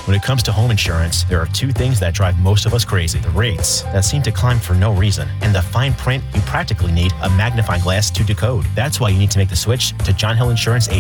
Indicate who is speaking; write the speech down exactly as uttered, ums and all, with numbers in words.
Speaker 1: When it comes to home insurance, there are two things that drive most of us crazy. The rates that seem to climb for no reason, and the fine print you practically need a magnifying glass to decode. That's why you need to make the switch to John Hill Insurance Agency.